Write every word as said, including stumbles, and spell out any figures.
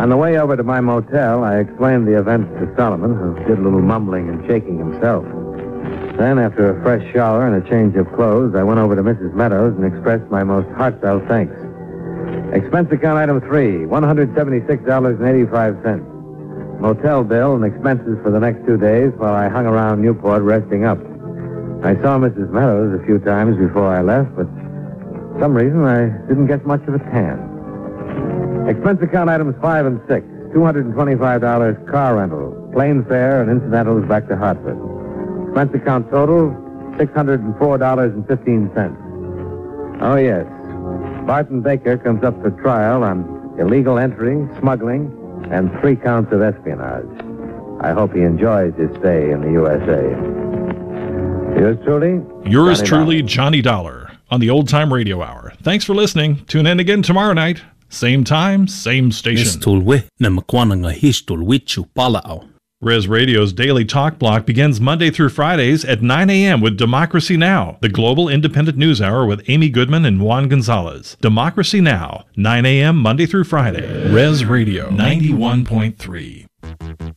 On the way over to my motel, I explained the events to Solomon, who did a little mumbling and shaking himself. Then, after a fresh shower and a change of clothes, I went over to Missus Meadows and expressed my most heartfelt thanks. Expense account item three, one hundred seventy-six dollars and eighty-five cents. Motel bill and expenses for the next two days while I hung around Newport resting up. I saw Missus Meadows a few times before I left, but for some reason I didn't get much of a tan. Expense account items five and six, two hundred twenty-five dollars car rental, plane fare, and incidentals back to Hartford. Expense account total, six hundred four dollars and fifteen cents. Oh, yes. Barton Baker comes up for trial on illegal entry, smuggling, and three counts of espionage. I hope he enjoys his stay in the U S A. Yours truly? Yours Johnny truly, Dollar. Johnny Dollar, on the Old Time Radio Hour. Thanks for listening. Tune in again tomorrow night. Same time, same station. Nistulwe na makwana nga histulwichu palao. Res Radio's Daily Talk Block begins Monday through Fridays at nine a.m. with Democracy Now!, the global independent news hour with Amy Goodman and Juan Gonzalez. Democracy Now!, nine a.m. Monday through Friday. Res Radio ninety-one point three.